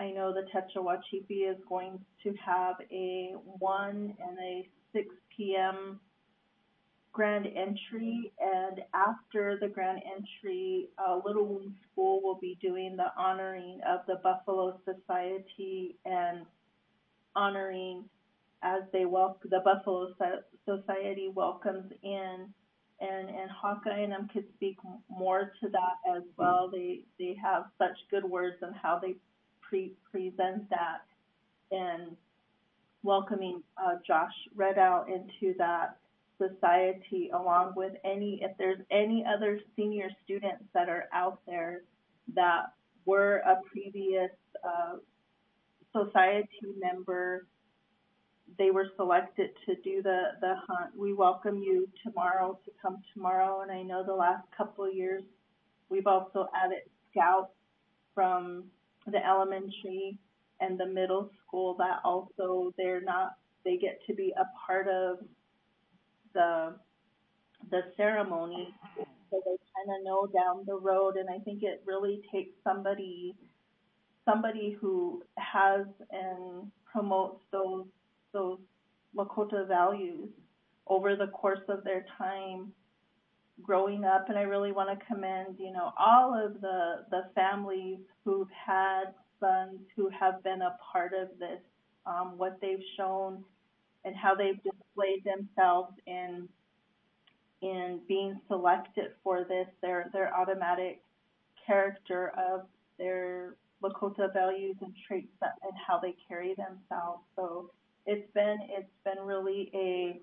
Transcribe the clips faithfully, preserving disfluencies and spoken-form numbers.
I know the Tetra Wachipi is going to have a one and a six p m grand entry, and after the grand entry, uh, Little Wound School will be doing the honoring of the Buffalo Society and honoring as they welcome the Buffalo Society welcomes in, and and Hawkeye and them could speak more to that as well. They they have such good words on how they pre present that and welcoming uh, Josh Redow into that society, along with any, if there's any other senior students that are out there that were a previous uh, society member, they were selected to do the, the hunt. We welcome you tomorrow to come tomorrow, and I know the last couple of years we've also added scouts from the elementary and the middle school that also they're not, they get to be a part of the the ceremony, so they kind of know down the road. And I think it really takes somebody somebody who has and promotes those those Lakota values over the course of their time growing up. And I really want to commend, you know, all of the the families who've had sons who have been a part of this, um, what they've shown and how they've displayed themselves in in being selected for this, their their automatic character of their Lakota values and traits that, and how they carry themselves. So it's been it's been really a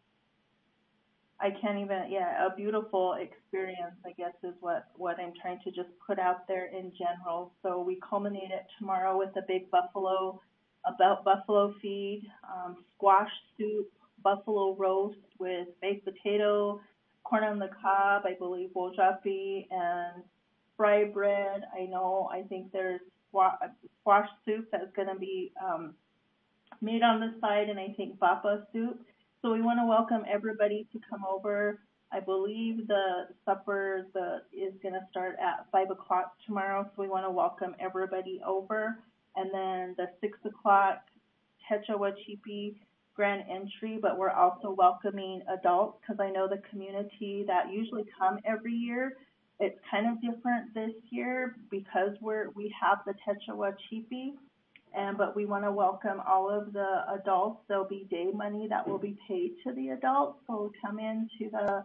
I can't even yeah a beautiful experience, I guess, is what what I'm trying to just put out there in general. So we culminate it tomorrow with a big buffalo about buffalo feed, um, squash soup, buffalo roast with baked potato, corn on the cob, I believe wojapi, and fry bread. I know, I think there's squash, squash soup that's going to be um, made on the side, and I think bapa soup. So we want to welcome everybody to come over. I believe the supper the, is going to start at five o'clock tomorrow, so we want to welcome everybody over. And then the six o'clock Tetra Wachipi grand entry, but we're also welcoming adults because I know the community that usually come every year, it's kind of different this year because we're we have the Tetra Wachipi, and but we want to welcome all of the adults. There'll be day money that will be paid to the adults, so come in to the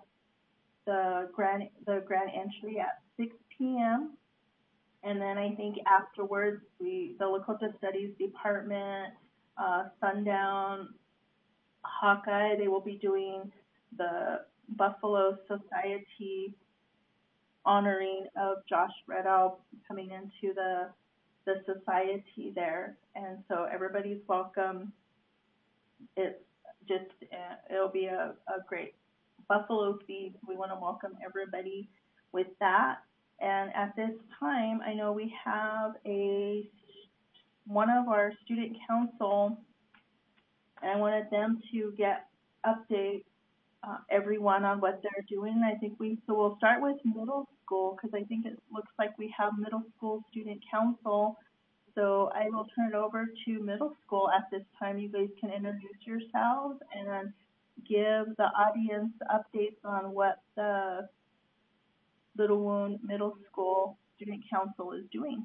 the grand the grand entry at six p m And then I think afterwards, we, the Lakota Studies Department, uh, Sundown, Hawkeye, they will be doing the Buffalo Society honoring of Josh Redow coming into the the society there. And so everybody's welcome. It's just, uh, it'll be a, a great buffalo feed. We want to welcome everybody with that. And at this time, I know we have a one of our student council, and I wanted them to get update uh, everyone on what they're doing. I think we so we'll start with middle school because I think it looks like we have middle school student council. So I will turn it over to middle school at this time. You guys can introduce yourselves and give the audience updates on what the Little Wound Middle School Student Council is doing.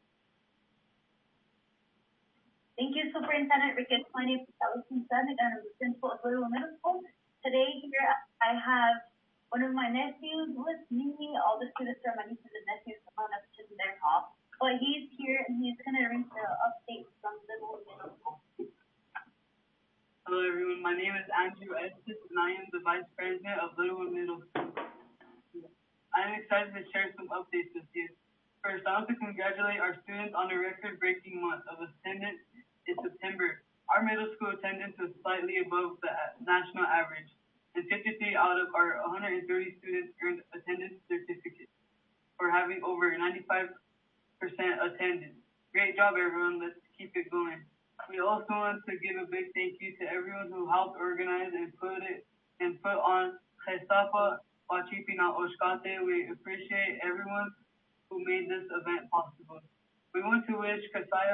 Thank you, Superintendent Ricketts. My name is Allison Sennick, and I'm the principal of Little Wound Middle School. Today here I have one of my nephews with me. All the students are my nieces and nephews, so I'm not to their call. But he's here and he's going to read the updates from Little Wound Middle School. Hello everyone, my name is Andrew Estes and I am the Vice President of Little Wound Middle School. I am excited to share some updates with you. First, I want to congratulate our students on a record-breaking month of attendance in September. Our middle school attendance was slightly above the national average, and fifty-three out of our one hundred thirty students earned attendance certificates for having over ninety-five percent attendance. Great job, everyone. Let's keep it going. We also want to give a big thank you to everyone who helped organize and put it and put on Chesapa Wachipi na Oshkate. We appreciate everyone who made this event possible. We want to wish Kasaya